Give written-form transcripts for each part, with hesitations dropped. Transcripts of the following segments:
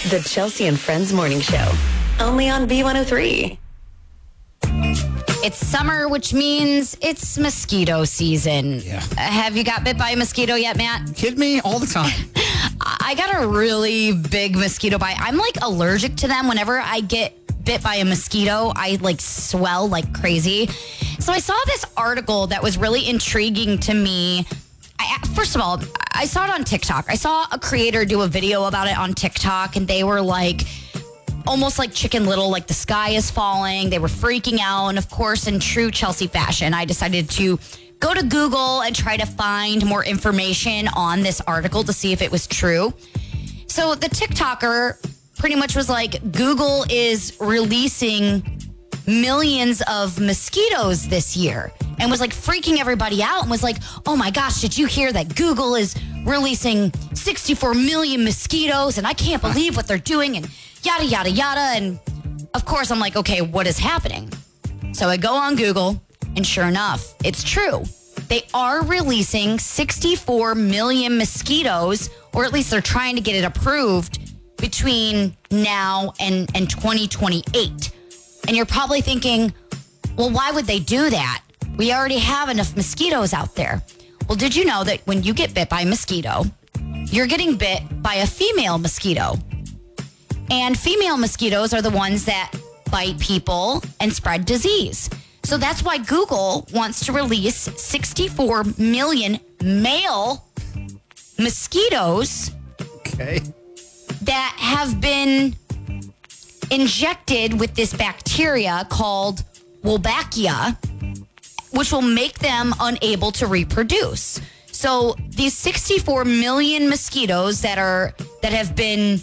The Chelsea and Friends Morning Show. Only on B103. It's summer, which means it's mosquito season. Yeah. Have you got bit by a mosquito yet, Matt? Kid me all the time. I got a really big mosquito bite. I'm like allergic to them. Whenever I get bit by a mosquito, I like swell like crazy. So I saw this article that was really intriguing to me. First of all, I saw it on TikTok. I saw a creator do a video about it on TikTok, and they were like, almost like Chicken Little, like the sky is falling. They were freaking out. And of course, in true Chelsea fashion, I decided to go to Google and try to find more information on this article to see if it was true. So the TikToker pretty much was like, Google is releasing millions of mosquitoes this year, and was like freaking everybody out and was like, oh my gosh, did you hear that Google is releasing 64 million mosquitoes and I can't believe what they're doing and yada, yada, yada. And of course I'm like, okay, what is happening? So I go on Google and sure enough, it's true. They are releasing 64 million mosquitoes, or at least they're trying to get it approved between now and 2028. And you're probably thinking, well, why would they do that? We already have enough mosquitoes out there. Well, did you know that when you get bit by a mosquito, you're getting bit by a female mosquito? And female mosquitoes are the ones that bite people and spread disease. So that's why Google wants to release 64 million male mosquitoes that have been injected with this bacteria called Wolbachia, which will make them unable to reproduce. So these 64 million mosquitoes that have been,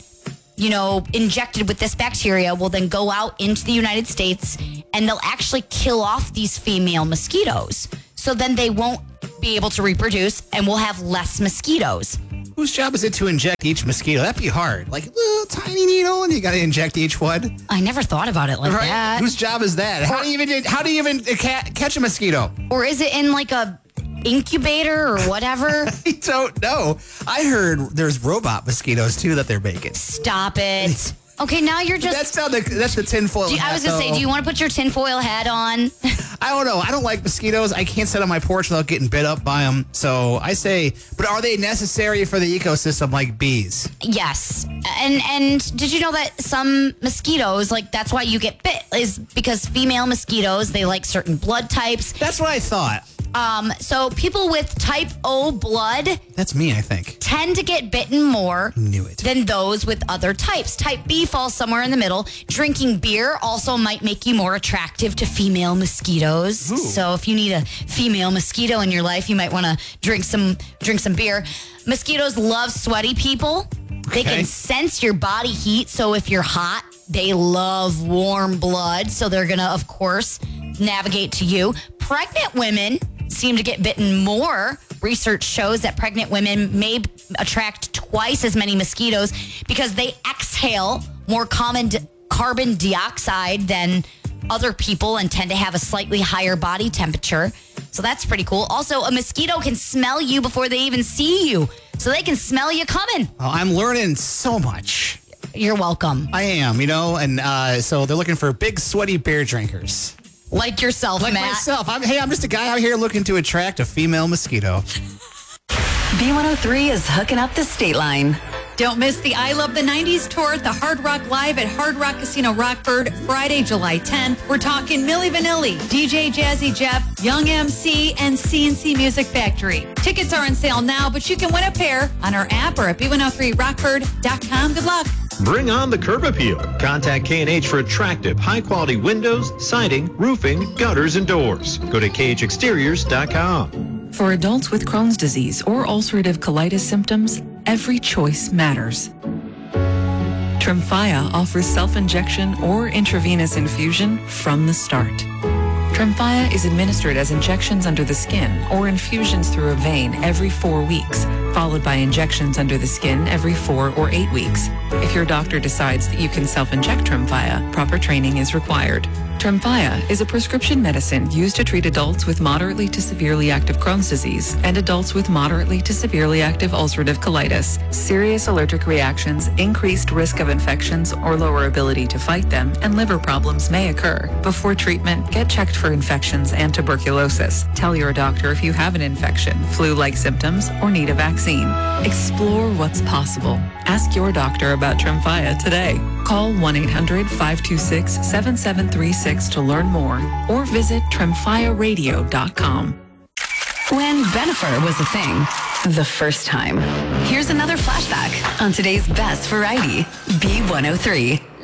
injected with this bacteria will then go out into the United States, and they'll actually kill off these female mosquitoes. So then they won't be able to reproduce, and we'll have less mosquitoes. Whose job is it to inject each mosquito? That'd be hard. Like a little tiny needle, and you got to inject each one. I never thought about it like that. Whose job is that? How do you even catch a mosquito? Or is it in like a incubator or whatever? I don't know. I heard there's robot mosquitoes too that they're making. Stop it. Okay, now you're just... That's the tinfoil hat. I was going to say, do you want to put your tinfoil hat on? I don't know. I don't like mosquitoes. I can't sit on my porch without getting bit up by them. So I say, but are they necessary for the ecosystem like bees? Yes. And did you know that some mosquitoes, like that's why you get bit, is because female mosquitoes, they like certain blood types. That's what I thought. So people with type O blood... That's me, I think. ...tend to get bitten more than those with other types. Type B falls somewhere in the middle. Drinking beer also might make you more attractive to female mosquitoes. Ooh. So if you need a female mosquito in your life, you might want to drink some beer. Mosquitoes love sweaty people. They can sense your body heat. So if you're hot, they love warm blood. So they're going to, of course, navigate to you. Pregnant women seem to get bitten more. Research shows that pregnant women may attract twice as many mosquitoes because they exhale more common carbon dioxide than other people and tend to have a slightly higher body temperature. So that's pretty cool. Also, a mosquito can smell you before they even see you. So they can smell you coming. Well, I'm learning so much. You're welcome. I am, and so they're looking for big, sweaty beer drinkers. Like yourself, Matt. Like myself. I'm just a guy out here looking to attract a female mosquito. B103 is hooking up the state line. Don't miss the I Love the 90s tour at the Hard Rock Live at Hard Rock Casino Rockford, Friday, July 10th. We're talking Milli Vanilli, DJ Jazzy Jeff, Young MC, and CNC Music Factory. Tickets are on sale now, but you can win a pair on our app or at b103rockford.com. Good luck. Bring on the curb appeal. Contact K&H for attractive, high-quality windows, siding, roofing, gutters, and doors. Go to khexteriors.com. For adults with Crohn's disease or ulcerative colitis symptoms, every choice matters. Tremfya offers self-injection or intravenous infusion from the start. Tremfya is administered as injections under the skin or infusions through a vein every 4 weeks followed by injections under the skin every 4 or 8 weeks. If your doctor decides that you can self-inject Tremfya, proper training is required. Tremfya is a prescription medicine used to treat adults with moderately to severely active Crohn's disease and adults with moderately to severely active ulcerative colitis. Serious allergic reactions, increased risk of infections or lower ability to fight them, and liver problems may occur. Before treatment, get checked for infections and tuberculosis. Tell your doctor if you have an infection, flu-like symptoms, or need a vaccine. Explore what's possible. Ask your doctor about Tremfya today. Call 1-800-526-7736 to learn more or visit tremfyaradio.com. When Bennifer was a thing, the first time. Here's another flashback on today's best variety, B103.